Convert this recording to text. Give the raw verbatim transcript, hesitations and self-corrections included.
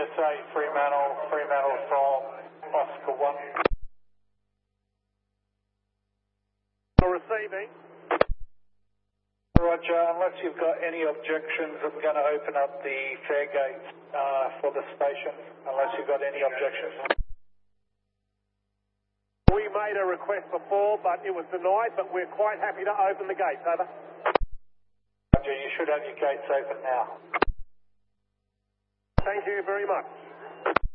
S A Fremantle, Fremantle from Oscar one. Receiving. Roger, unless you've got any objections, I'm going to open up the fare gates uh, for the station, unless you've got any objections. We made a request before, but it was denied, but we're quite happy to open the gates, over. Roger, you should have your gates open now. Thank you very much.